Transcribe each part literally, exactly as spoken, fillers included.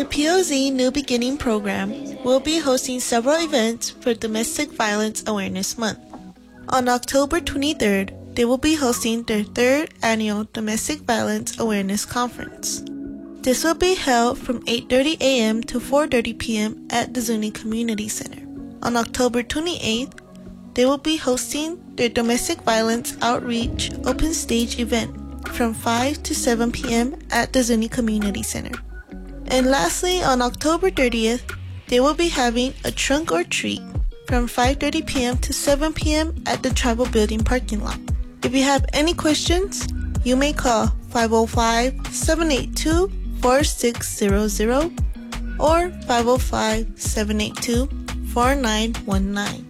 The P O Z New Beginning program will be hosting several events for Domestic Violence Awareness Month. On October twenty-third, they will be hosting their third annual Domestic Violence Awareness Conference. This will be held from eight thirty a.m. to four thirty p.m. at the Zuni Community Center. On October twenty-eighth, they will be hosting their Domestic Violence Outreach Open Stage event from five to seven p.m. at the Zuni Community Center. And lastly, on October thirtieth, they will be having a trunk or treat from five thirty p.m. to seven p.m. at the Tribal Building parking lot. If you have any questions, you may call five oh five, seven eight two, four six zero zero or five oh five, seven eight two, four nine one nine.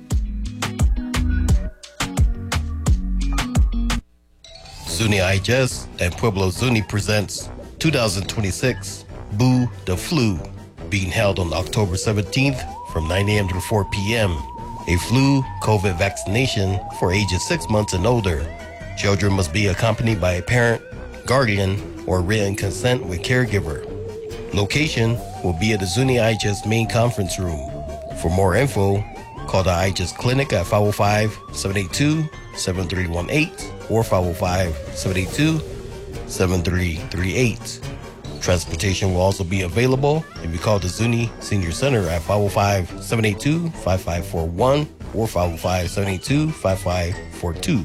Zuni I H S and Pueblo Zuni presents two thousand twenty-six Boo the Flu, being held on October seventeenth from nine a.m. to four p.m. A flu COVID vaccination for ages six months and older. Children must be accompanied by a parent, guardian, or written consent with caregiver. Location will be at the Zuni I H S main conference room. For more info, call the I H S clinic at five oh five, seven eight two, seven three one eight or five oh five, seven eight two, seven three three eight. Transportation will also be available if you call the Zuni Senior Center at five oh five, seven eight two, five five four one or five oh five, seven eight two, five five four two.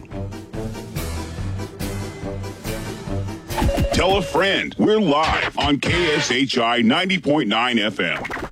Tell a friend. We're live on K S H I ninety point nine F M.